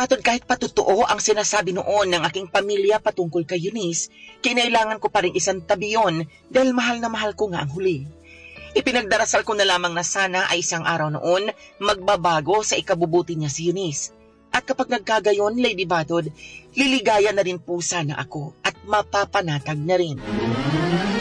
Batod kahit patutoo ang sinasabi noon ng aking pamilya patungkol kay Eunice, kinailangan ko pa rin isang tabi yun dahil mahal na mahal ko nga ang huli. Ipinagdarasal ko na lamang na sana ay isang araw noon magbabago sa ikabubuti niya si Eunice. At kapag nagkagayon, Lady Batod, liligaya na rin po sana ako at mapapanatag na rin.